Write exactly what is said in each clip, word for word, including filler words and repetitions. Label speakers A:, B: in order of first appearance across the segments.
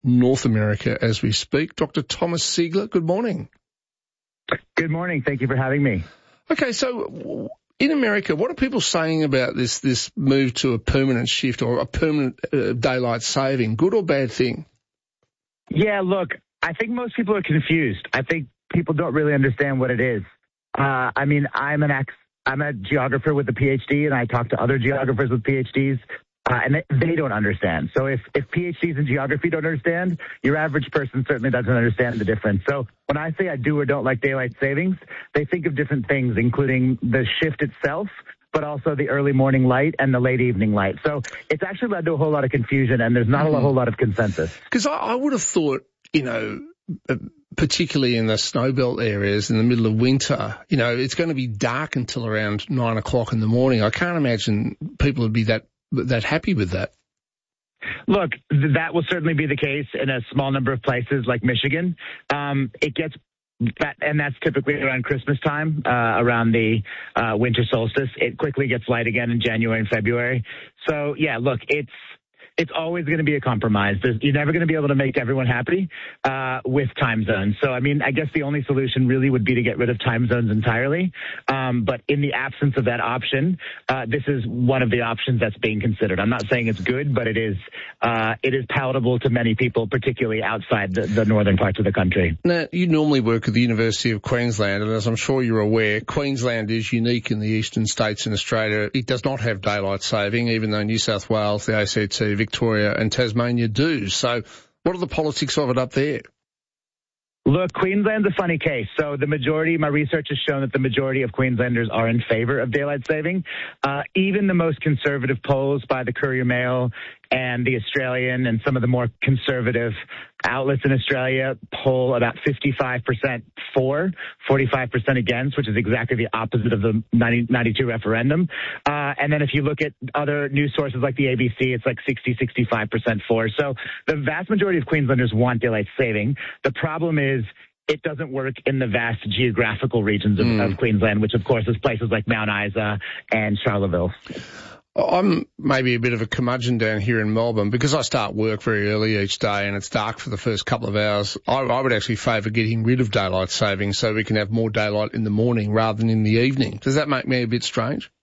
A: North America as we speak. Doctor Thomas Siegler, good morning.
B: Good morning. Thank you for having me.
A: Okay, so in America, what are people saying about this this move to a permanent shift or a permanent uh, daylight saving? Good or bad thing?
B: Yeah, look, I think most people are confused. I think people don't really understand what it is. Uh, I mean, I'm an ex, I'm a geographer with a P H D, and I talk to other geographers with P H Ds. Uh, and they, they don't understand. So if, if P H Ds in geography don't understand, your average person certainly doesn't understand the difference. So when I say I do or don't like daylight savings, they think of different things, including the shift itself, but also the early morning light and the late evening light. So it's actually led to a whole lot of confusion, and there's not mm-hmm. a whole lot of consensus.
A: Because I, I would have thought, you know, particularly in the snowbelt areas in the middle of winter, you know, it's going to be dark until around nine o'clock in the morning. I can't imagine people would be that that happy with that.
B: Look, that will certainly be the case in a small number of places like Michigan. Um, it gets that, and that's typically around Christmas time, uh, around the uh, winter solstice. It quickly gets light again in January and February. So, yeah, look, it's it's always going to be a compromise. There's, you're never going to be able to make everyone happy uh, with time zones. So, I mean, I guess the only solution really would be to get rid of time zones entirely. Um, but in the absence of that option, uh, this is one of the options that's being considered. I'm not saying it's good, but it is uh, it is palatable to many people, particularly outside the, the northern parts of the country.
A: Now, you normally work at the University of Queensland, and as I'm sure you're aware, Queensland is unique in the eastern states in Australia. It does not have daylight saving, even though New South Wales, the A C T, Victoria and Tasmania do. So what are the politics of it up there?
B: Look, Queensland's a funny case. So the majority, my research has shown that the majority of Queenslanders are in favor of daylight saving. Uh, even the most conservative polls by the Courier Mail and the Australian and some of the more conservative outlets in Australia poll about fifty-five percent for, forty-five percent against, which is exactly the opposite of the ninety, ninety-two referendum. Uh, and then if you look at other news sources like the A B C, it's like sixty, sixty-five percent for. So the vast majority of Queenslanders want daylight saving. The problem is it doesn't work in the vast geographical regions of, mm. of Queensland, which of course is places like Mount Isa and Charleville.
A: I'm maybe a bit of a curmudgeon down here in Melbourne because I start work very early each day and it's dark for the first couple of hours. I, I would actually favour getting rid of daylight saving so we can have more daylight in the morning rather than in the evening. Does that make me a bit strange?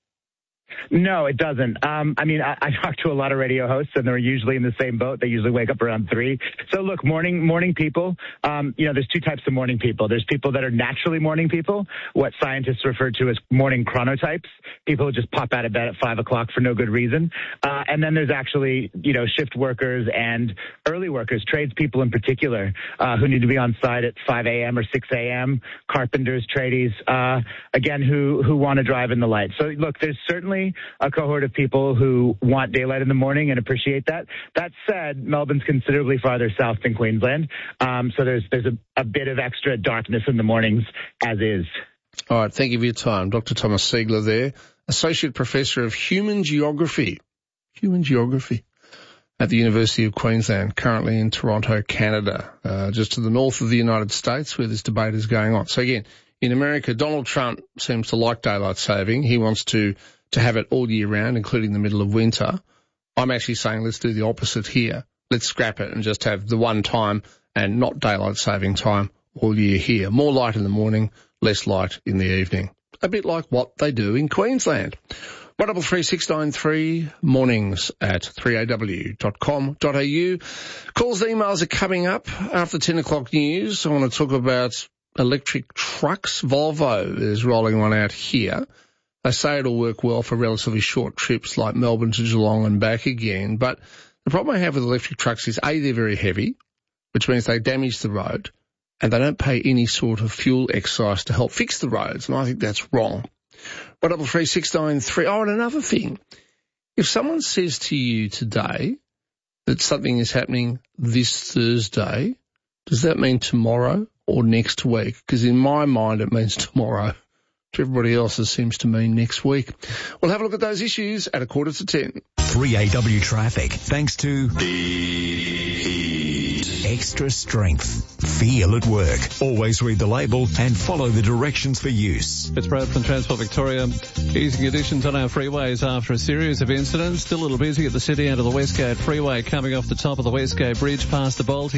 B: No, it doesn't. Um, I mean, I, I talk to a lot of radio hosts, and they're usually in the same boat. They usually wake up around three. So, look, morning morning people, um, you know, there's two types of morning people. There's people that are naturally morning people, what scientists refer to as morning chronotypes, people who just pop out of bed at five o'clock for no good reason. Uh, and then there's actually, you know, shift workers and early workers, tradespeople in particular, uh, who need to be on site at five a.m. or six a.m., carpenters, tradies, uh, again, who, who want to drive in the light. So, look, there's certainly a cohort of people who want daylight in the morning and appreciate that. That said, Melbourne's considerably farther south than Queensland, um, so there's there's a, a bit of extra darkness in the mornings as is.
A: All right, thank you for your time. Doctor Thomas Siegler there, Associate Professor of Human Geography, Human Geography at the University of Queensland, currently in Toronto, Canada, uh, just to the north of the United States where this debate is going on. So again, in America, Donald Trump seems to like daylight saving. He wants to to have it all year round, including the middle of winter. I'm actually saying let's do the opposite here. Let's scrap it and just have the one time and not daylight saving time all year here. More light in the morning, less light in the evening. A bit like what they do in Queensland. one three three six nine three, mornings at three a w dot com dot a u. Calls and emails are coming up after ten o'clock news. I want to talk about electric trucks. Volvo is rolling one out here. They say it'll work well for relatively short trips like Melbourne to Geelong and back again. But the problem I have with electric trucks is, A, they're very heavy, which means they damage the road, and they don't pay any sort of fuel excise to help fix the roads, and I think that's wrong. one three three six nine three. Oh, and another thing. If someone says to you today that something is happening this Thursday, does that mean tomorrow or next week? Because in my mind it means tomorrow. To everybody else, it seems to mean next week. We'll have a look at those issues at a quarter to ten.
C: three A W traffic, thanks to the heat. extra strength. Feel at work. Always read the label and follow the directions for use.
D: It's Brad from Transport Victoria. Easing conditions on our freeways after a series of incidents. Still a little busy at the city end of the Westgate Freeway coming off the top of the Westgate Bridge past the Bolte.